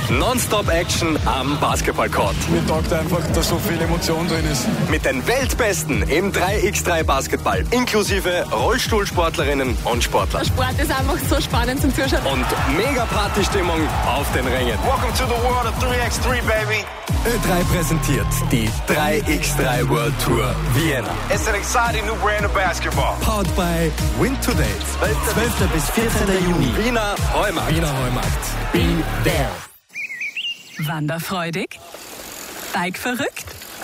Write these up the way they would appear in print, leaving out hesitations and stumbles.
Non-Stop-Action am Basketballcourt. Mir taugt einfach, dass so viel Emotion drin ist. Mit den Weltbesten im 3x3 Basketball, inklusive Rollstuhlsportlerinnen und Sportler. Sport ist einfach so spannend zum Zuschauen. Und mega Partystimmung auf den Rängen. Welcome to the world of 3x3, baby. Ö3 präsentiert die 3x3 World Tour Vienna. It's an exciting new brand of basketball. Powered by Win to Date. 12. bis 14. Juni. Wiener Heumarkt. Be there. Wanderfreudig? Bike-verrückt?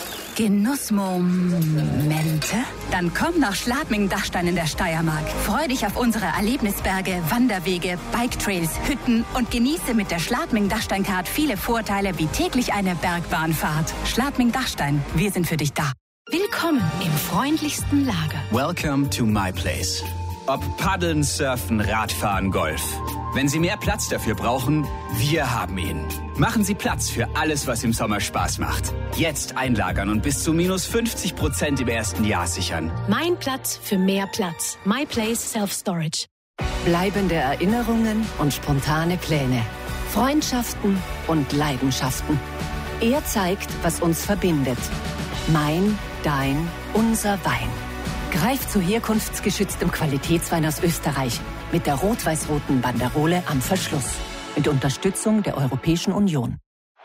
Genussmomente? Dann komm nach Schladming-Dachstein in der Steiermark. Freu dich auf unsere Erlebnisberge, Wanderwege, Bike-Trails, Hütten und genieße mit der Schladming-Dachstein-Card viele Vorteile wie täglich eine Bergbahnfahrt. Schladming-Dachstein, wir sind für dich da. Willkommen im freundlichsten Lager. Welcome to my place. Ob Paddeln, Surfen, Radfahren, Golf. Wenn Sie mehr Platz dafür brauchen, wir haben ihn. Machen Sie Platz für alles, was im Sommer Spaß macht. Jetzt einlagern und bis zu -50% im ersten Jahr sichern. Mein Platz für mehr Platz. My Place Self-Storage. Bleibende Erinnerungen und spontane Pläne. Freundschaften und Leidenschaften. Er zeigt, was uns verbindet. Mein, dein, unser Wein. Greif zu herkunftsgeschütztem Qualitätswein aus Österreich mit der rot-weiß-roten Banderole am Verschluss. Mit Unterstützung der Europäischen Union.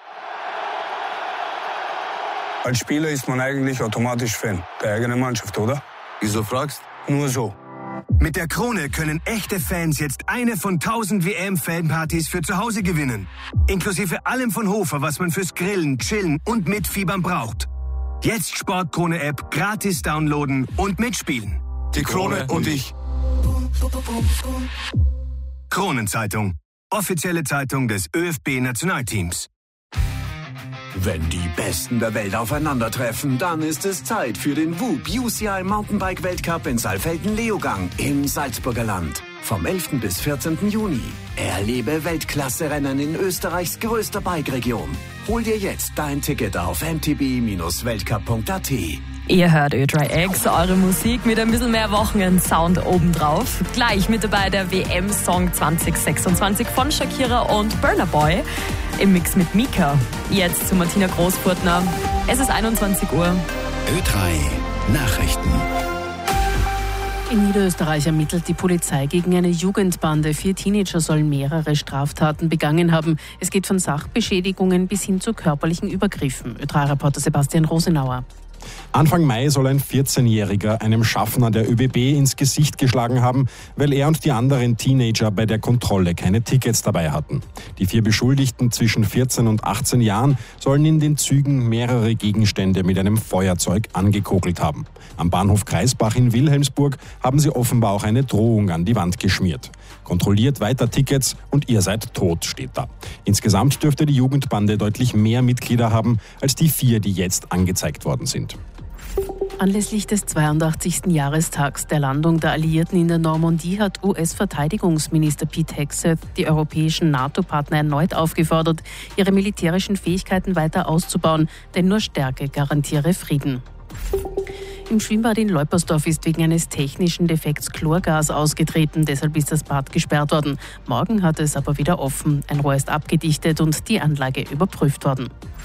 Als Spieler ist man eigentlich automatisch Fan der eigenen Mannschaft, oder? Wieso fragst? Nur so. Mit der Krone können echte Fans jetzt eine von 1000 WM-Fanpartys für zu Hause gewinnen. Inklusive allem von Hofer, was man fürs Grillen, Chillen und Mitfiebern braucht. Jetzt Sportkrone-App gratis downloaden und mitspielen. Die Krone und ich. Kronenzeitung. Offizielle Zeitung des ÖFB-Nationalteams. Wenn die Besten der Welt aufeinandertreffen, dann ist es Zeit für den WUB UCI Mountainbike Weltcup in Saalfelden-Leogang im Salzburger Land. Vom 11. bis 14. Juni. Erlebe Weltklasse-Rennen in Österreichs größter Bike-Region. Hol dir jetzt dein Ticket auf mtb-weltcup.at. Ihr hört Ö3X, eure Musik mit ein bisschen mehr Wochenend-Sound obendrauf. Gleich mit dabei der WM-Song 2026 von Shakira und Burna Boy im Mix mit Mika. Jetzt zu Martina Großfurtner. Es ist 21 Uhr. Ö3 Nachrichten. In Niederösterreich ermittelt die Polizei gegen eine Jugendbande. 4 Teenager sollen mehrere Straftaten begangen haben. Es geht von Sachbeschädigungen bis hin zu körperlichen Übergriffen. Ö3-Reporter Sebastian Rosenauer. Anfang Mai soll ein 14-Jähriger einem Schaffner der ÖBB ins Gesicht geschlagen haben, weil er und die anderen Teenager bei der Kontrolle keine Tickets dabei hatten. Die 4 Beschuldigten zwischen 14 und 18 Jahren sollen in den Zügen mehrere Gegenstände mit einem Feuerzeug angekokelt haben. Am Bahnhof Kreisbach in Wilhelmsburg haben sie offenbar auch eine Drohung an die Wand geschmiert. Kontrolliert weiter Tickets und ihr seid tot, steht da. Insgesamt dürfte die Jugendbande deutlich mehr Mitglieder haben als die 4, die jetzt angezeigt worden sind. Anlässlich des 82. Jahrestags der Landung der Alliierten in der Normandie hat US-Verteidigungsminister Pete Hegseth die europäischen NATO-Partner erneut aufgefordert, ihre militärischen Fähigkeiten weiter auszubauen, denn nur Stärke garantiere Frieden. Im Schwimmbad in Leupersdorf ist wegen eines technischen Defekts Chlorgas ausgetreten. Deshalb ist das Bad gesperrt worden. Morgen hat es aber wieder offen. Ein Rohr ist abgedichtet und die Anlage überprüft worden.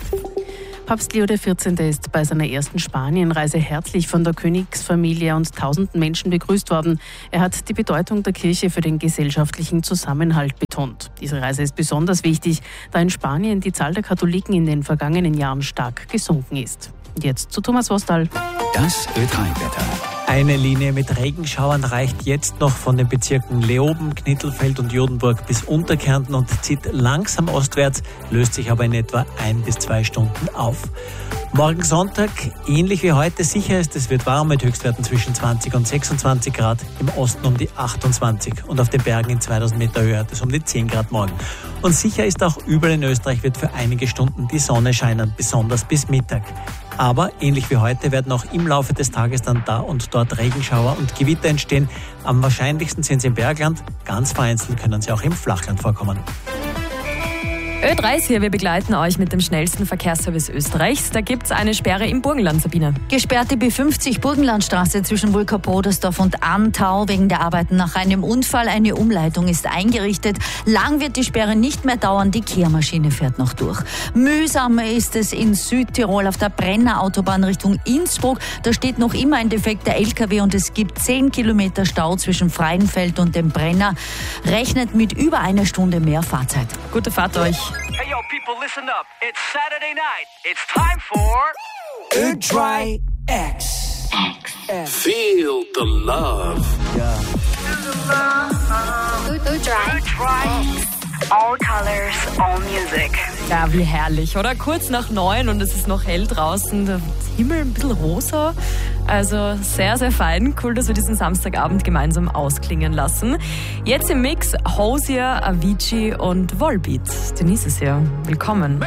Papst Leo XIV. Ist bei seiner ersten Spanienreise herzlich von der Königsfamilie und tausenden Menschen begrüßt worden. Er hat die Bedeutung der Kirche für den gesellschaftlichen Zusammenhalt betont. Diese Reise ist besonders wichtig, da in Spanien die Zahl der Katholiken in den vergangenen Jahren stark gesunken ist. Und jetzt zu Thomas Wostal. Das Ö3-Wetter. Eine Linie mit Regenschauern reicht jetzt noch von den Bezirken Leoben, Knittelfeld und Jodenburg bis Unterkärnten und zieht langsam ostwärts, löst sich aber in etwa 1 bis 2 Stunden auf. Morgen Sonntag, ähnlich wie heute, sicher ist, es wird warm mit Höchstwerten zwischen 20 und 26 Grad, im Osten um die 28 und auf den Bergen in 2000 Meter Höhe hat es um die 10 Grad morgen. Und sicher ist auch, überall in Österreich wird für einige Stunden die Sonne scheinen, besonders bis Mittag. Aber ähnlich wie heute werden auch im Laufe des Tages dann da und dort Regenschauer und Gewitter entstehen. Am wahrscheinlichsten sind sie im Bergland, ganz vereinzelt können sie auch im Flachland vorkommen. Ö3 ist hier, wir begleiten euch mit dem schnellsten Verkehrsservice Österreichs. Da gibt's eine Sperre im Burgenland, Sabine. Gesperrt die B50 Burgenlandstraße zwischen Wulker-Brodersdorf und Antau wegen der Arbeiten nach einem Unfall. Eine Umleitung ist eingerichtet. Lang wird die Sperre nicht mehr dauern, die Kehrmaschine fährt noch durch. Mühsam ist es in Südtirol auf der Brenner Autobahn Richtung Innsbruck. Da steht noch immer ein defekter LKW und es gibt 10 Kilometer Stau zwischen Freienfeld und dem Brenner. Rechnet mit über einer Stunde mehr Fahrzeit. Gute Fahrt euch. Hey yo, people, listen up. It's Saturday night. It's time for Ö3 X. Feel the love. Ja. Ö3 X. All colors, all music. Ja, wie herrlich, oder? Kurz nach 9 und es ist noch hell draußen. Der Himmel ein bisschen rosa. Also sehr, sehr fein. Cool, dass wir diesen Samstagabend gemeinsam ausklingen lassen. Jetzt im Mix Hozier, Avicii und Volbeat. Denise ist hier. Willkommen.